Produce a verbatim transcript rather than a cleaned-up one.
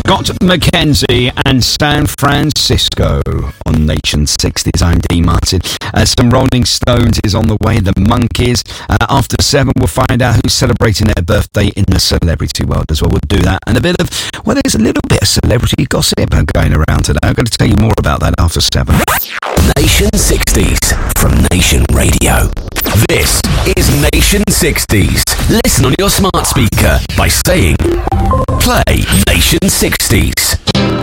Scott McKenzie and San Francisco on Nation sixties. I'm Dean Martin. Uh, some Rolling Stones is on the way. The Monkees. Uh, after seven, we'll find out who's celebrating their birthday in the celebrity world as well. We'll do that. And a bit of, well, there's a little bit of celebrity gossip going around today. I'm going to tell you more about that after seven. Nation sixties from Nation Radio. This is Nation sixties. Listen on your smart speaker by saying, play Nation sixties.